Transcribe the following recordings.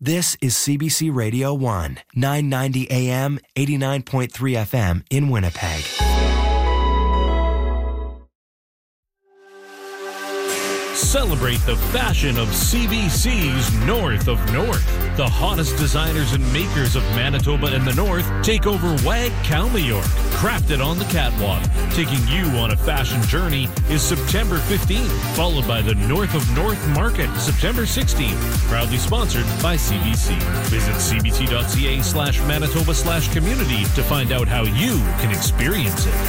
This is CBC Radio 1, 990 AM, 89.3 FM in Winnipeg. Celebrate the fashion of CBC's North of North. The hottest designers and makers of Manitoba and the North take over WAG Kalmayork, crafted on the catwalk. Taking you on a fashion journey is September 15th, followed by the North of North Market, September 16th, proudly sponsored by CBC. Visit cbc.ca/Manitoba/community to find out how you can experience it.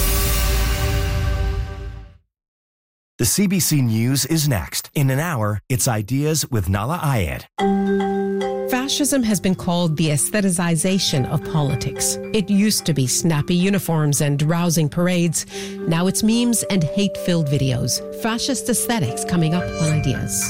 The CBC News is next. In an hour, it's Ideas with Nala Ayed. Fascism has been called the aestheticization of politics. It used to be snappy uniforms and rousing parades. Now it's memes and hate-filled videos. Fascist aesthetics coming up on Ideas.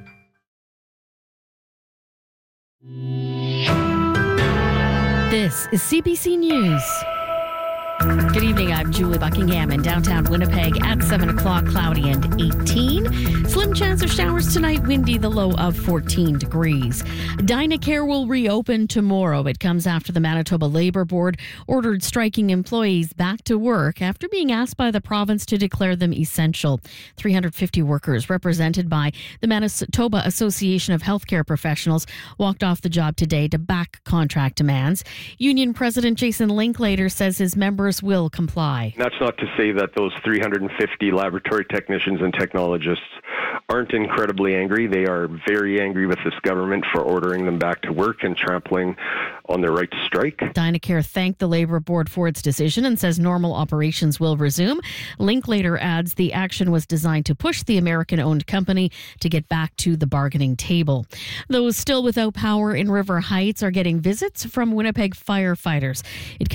This is CBC News. Good evening, I'm Julie Buckingham in downtown Winnipeg at 7 o'clock, cloudy and 18. Slim chance of showers tonight, windy, the low of 14 degrees. Dynacare will reopen tomorrow. It comes after the Manitoba Labour Board ordered striking employees back to work after being asked by the province to declare them essential. 350 workers represented by the Manitoba Association of Healthcare Professionals walked off the job today to back contract demands. Union President Jason Linklater says his members will comply. That's not to say that those 350 laboratory technicians and technologists aren't incredibly angry. They are very angry with this government for ordering them back to work and trampling on their right to strike. Dynacare thanked the Labour Board for its decision and says normal operations will resume. Linklater adds the action was designed to push the American-owned company to get back to the bargaining table. Those still without power in River Heights are getting visits from Winnipeg firefighters. It